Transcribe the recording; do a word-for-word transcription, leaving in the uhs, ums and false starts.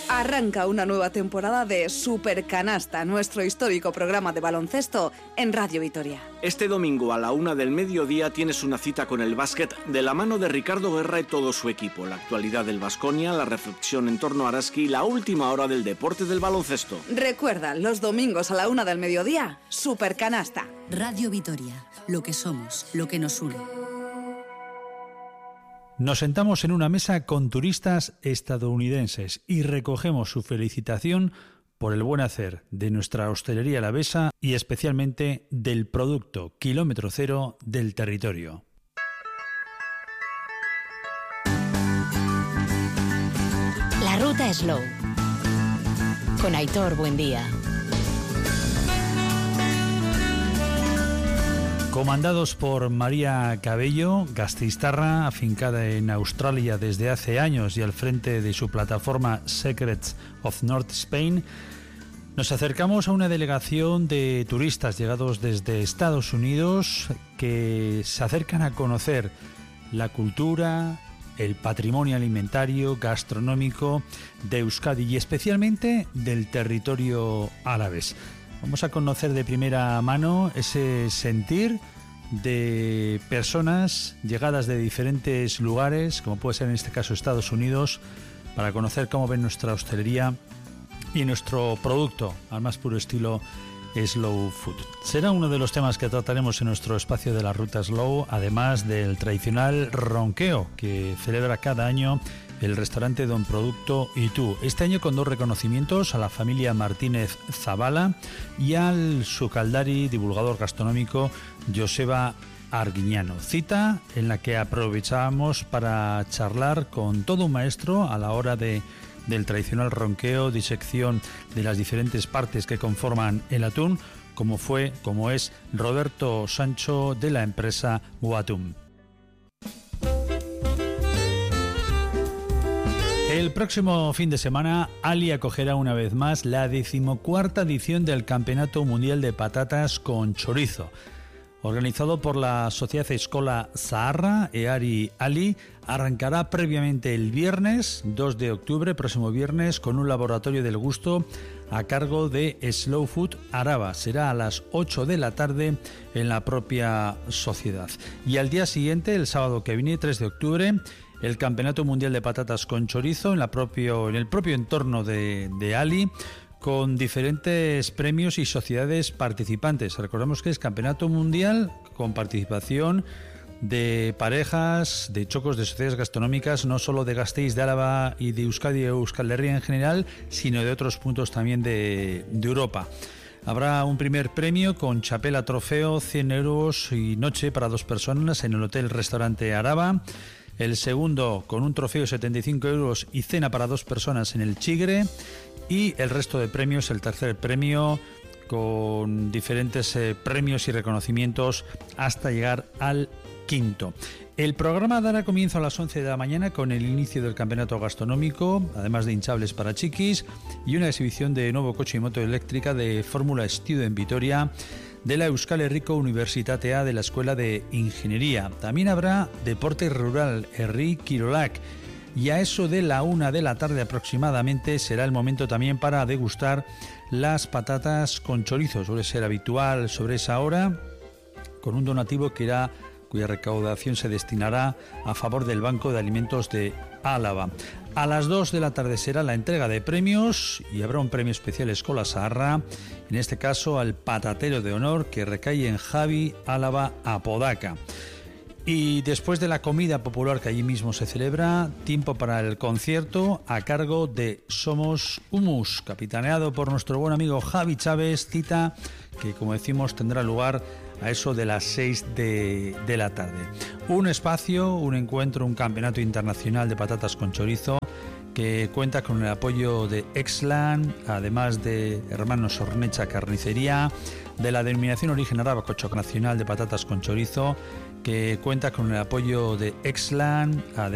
Arranca una nueva temporada de Supercanasta, nuestro histórico programa de baloncesto en Radio Vitoria. Este domingo a la una del mediodía tienes una cita con el básquet de la mano de Ricardo Guerra y todo su equipo. La actualidad del Baskonia, la reflexión en torno a Araski y la última hora del deporte del baloncesto. Recuerda, los domingos a la una del mediodía, Supercanasta. Radio Vitoria, lo que somos, lo que nos une. Nos sentamos en una mesa con turistas estadounidenses y recogemos su felicitación por el buen hacer de nuestra hostelería alavesa y especialmente del producto kilómetro cero del territorio. La ruta Slow con Aitor Buendía. Comandados por María Cabello, gasteiztarra, afincada en Australia desde hace años y al frente de su plataforma Secrets of North Spain, nos acercamos a una delegación de turistas llegados desde Estados Unidos que se acercan a conocer la cultura, el patrimonio alimentario, gastronómico de Euskadi y especialmente del territorio alavés. Vamos a conocer de primera mano ese sentir de personas llegadas de diferentes lugares, como puede ser en este caso Estados Unidos, para conocer cómo ven nuestra hostelería y nuestro producto al más puro estilo Slow Food. Será uno de los temas que trataremos en nuestro espacio de la Ruta Slow, además del tradicional ronqueo que celebra cada año el restaurante Don Producto y Tú. Este año con dos reconocimientos a la familia Martínez Zabala y al sucaldari divulgador gastronómico Joseba Arguiñano. Cita en la que aprovechábamos para charlar con todo un maestro a la hora de del tradicional ronqueo, disección de las diferentes partes que conforman el atún, como fue, como es Roberto Sancho de la empresa Guatum. El próximo fin de semana, Ali acogerá una vez más la decimocuarta edición del Campeonato Mundial de Patatas con Chorizo. Organizado por la Sociedad Escola Zaharra, Eari Ali, arrancará previamente el viernes dos de octubre, próximo viernes, con un laboratorio del gusto a cargo de Slow Food Araba. Será a las ocho de la tarde en la propia sociedad. Y al día siguiente, el sábado que viene, tres de octubre, el Campeonato Mundial de Patatas con Chorizo en, la propio, en el propio entorno de, de Ali, con diferentes premios y sociedades participantes. Recordemos que es Campeonato Mundial con participación de parejas, de chocos de sociedades gastronómicas, no solo de Gasteiz, de Álava y de Euskadi y Euskal Herria en general, sino de otros puntos también de, de Europa. Habrá un primer premio con chapela trofeo, cien euros y noche para dos personas en el Hotel Restaurante Araba. El segundo con un trofeo setenta y cinco euros y cena para dos personas en el Chigre. Y el resto de premios, el tercer premio con diferentes eh, premios y reconocimientos hasta llegar al quinto. El programa dará comienzo a las once de la mañana con el inicio del campeonato gastronómico, además de hinchables para chiquis y una exhibición de nuevo coche y moto eléctrica de Fórmula Studio en Vitoria de la Euskal Herriko Unibertsitatea de la Escuela de Ingeniería. También habrá deporte rural, Herri Kirolak. Y a eso de la una de la tarde aproximadamente será el momento también para degustar las patatas con chorizo. Suele ser habitual sobre esa hora, con un donativo que irá, cuya recaudación se destinará a favor del Banco de Alimentos de Álava. A las dos de la tarde será la entrega de premios y habrá un premio especial Escola Zaharra, en este caso al patatero de honor, que recae en Javi Álava Apodaca. Y después de la comida popular que allí mismo se celebra, tiempo para el concierto a cargo de Somos Humus, capitaneado por nuestro buen amigo Javi Chávez, cita que, como decimos, tendrá lugar a eso de las seis de, de la tarde. Un espacio, un encuentro, un campeonato internacional de patatas con chorizo que cuenta con el apoyo de Exlan, además de Hermanos Hornecha Carnicería, de la denominación Origen Arábico Choc Nacional de Patatas con Chorizo, que cuenta con el apoyo de Exlan,